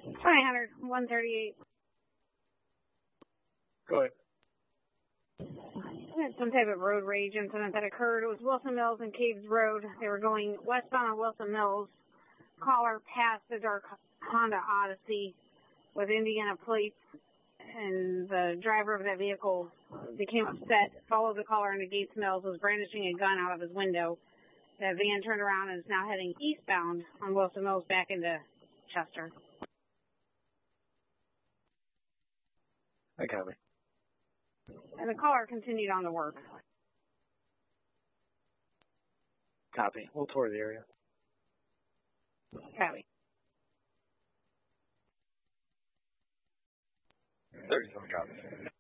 2000, 138. Go ahead. Some type of road rage incident that occurred. It was Wilson Mills and Caves Road. They were going westbound on Wilson Mills. Caller passed the dark Honda Odyssey with Indiana plates, and the driver of that vehicle became upset, followed the caller into Gates Mills, was brandishing a gun out of his window. That van turned around and is now heading eastbound on Wilson Mills back into Chester. I copy. And the caller continued on to work. Copy. We'll tour the area. Copy. 37 copies.